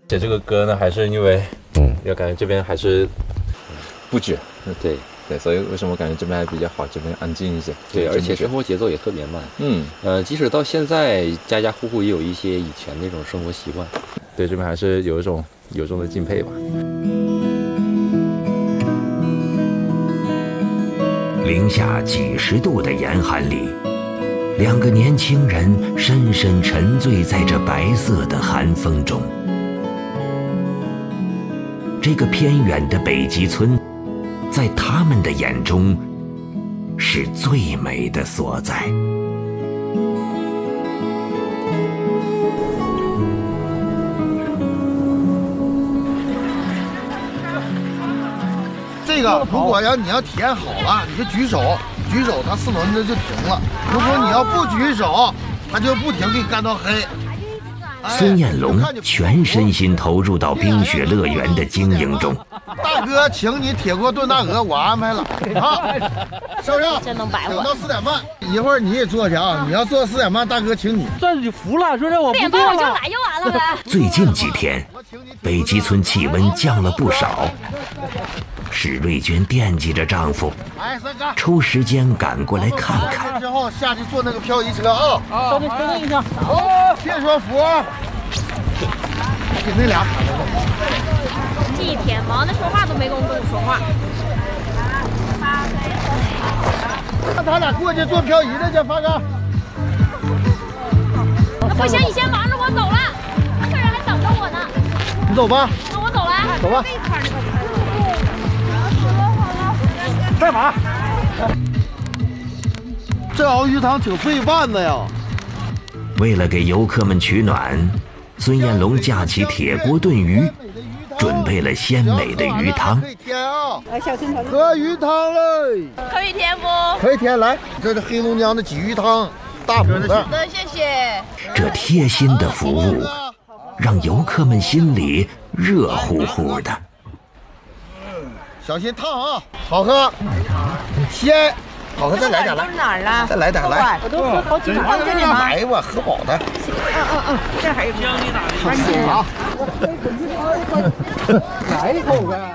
写这个歌呢，还是因为要感觉这边还是不止，对，所以为什么我感觉这边还比较好，这边安静一些， 对，而且生活节奏也特别慢，即使到现在家家户户也有一些以前那种生活习惯， 对，这边还是有一种的敬佩吧。 零下几十度的严寒里，两个年轻人深深沉醉在这白色的寒风中。这个偏远的北极村，在他们的眼中，是最美的所在。 这个如果你要体验好了，你就举手，它4轮子就停了。如果你要不举手，它就不停给你干到黑。 孙艳龙全身心投入到冰雪乐园的经营中。 大哥，请你铁锅炖大鹅，我安排了啊，是不是？ 真能白活。 等到4点半，一会儿你也坐去啊。你要坐4点半，大哥请你。 算是服了，说让我不 4点半我就来就完了呗。 最近几天，北极村气温降了不少。史瑞娟惦记着丈夫，抽时间赶过来看看。 之后下去坐那个漂移车啊！ 稍微等一下， 别说服，给那俩喊来了。 这一天忙的说话都没工夫跟我说话。 那咱俩过去做漂移的去，发哥。 那不行，你先忙着，我走了，客人还等着我呢。 你走吧。 那我走了。 走吧。在哪？这熬鱼汤挺费饭的呀。 为了给游客们取暖，孙艳龙架起铁锅炖鱼，准备了鲜美的鱼汤。 喝鱼汤嘞！ 可以添不？ 可以添，来，这是黑龙江的鲫鱼汤，大补的。 好的，谢谢。 这贴心的服务，让游客们心里热乎乎的。 小心烫啊！好喝，鲜，好喝，再来点来。 哪儿了？ 再来点来。 我都喝好几碗了，这里吗？ 来吧，喝饱的。 这还有姜你打的。 快点啊！来一口呗。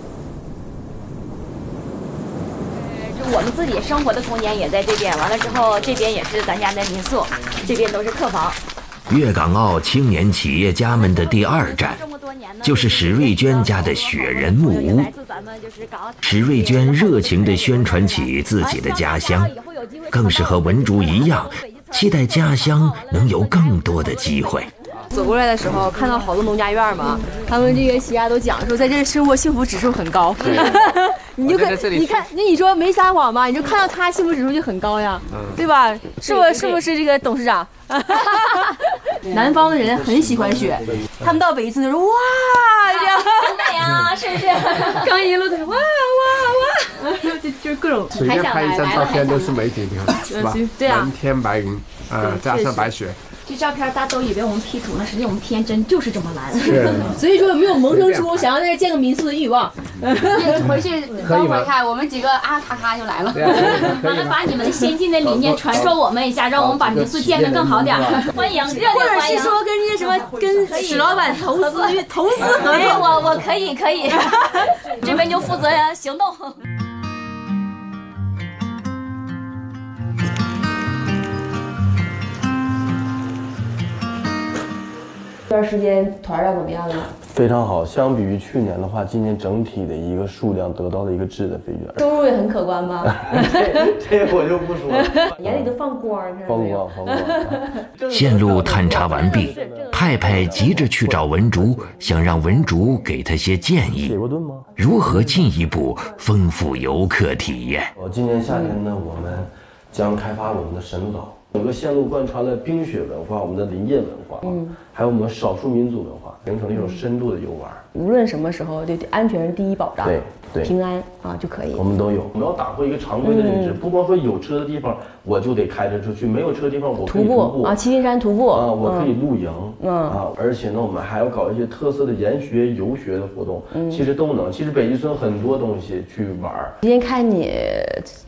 就我们自己生活的空间也在这边，完了之后这边也是咱家的民宿，这边都是客房。 粤港澳青年企业家们的第2站，就是史瑞娟家的雪人木屋。史瑞娟热情地宣传起自己的家乡，更是和文竹一样，期待家乡能有更多的机会。 走过来的时候，看到好多农家院嘛，他们这个企业家都讲说，在这生活幸福指数很高。你就你看，那你说没撒谎吧？你就看到他幸福指数就很高呀，对吧？是不是这个董事长？南方的人很喜欢雪，他们到北极村就说哇，这样很美啊，是不是？ 刚一路的哇，就各种。 随便拍一张照片都是美景，你看是吧？ 对啊， 蓝天白云，加上白雪。 这照片大家都以为我们 P 图呢，实际我们天真就是这么蓝。 所以说有没有萌生出想要在这建个民宿的欲望？ 回去等会儿看，我们几个啊咔咔就来了。完了，把你们的先进的理念传授我们一下，让我们把民宿建得更好点。欢迎，热烈或者欢迎。 是说跟这些什么跟史老板投资合作， 我可以，这边就负责行动。 这段时间团量怎么样了？ 非常好，相比于去年的话，今年整体的一个数量得到了一个质的飞跃， 收入也很可观吧？ 这我就不说了， 眼里都放光， 放光。 线路探查完毕，派派急着去找文竹，想让文竹给他些建议，如何进一步丰富游客体验。 今年夏天呢，我们将开发我们的神鹿岛。整个线路贯穿了冰雪文化、我们的林业文化，还有我们少数民族文化，形成了一种深度的游玩。 无论什么时候，对安全是第一保障， 对， 平安啊就可以。 我们都有，我们要打破一个常规的认知，不光说有车的地方我就得开着出去，没有车的地方我可以徒步啊，七星山徒步啊， 我可以露营而且呢，我们还要搞一些特色的研学、游学的活动，其实都能。其实北极村很多东西去玩。 今天看你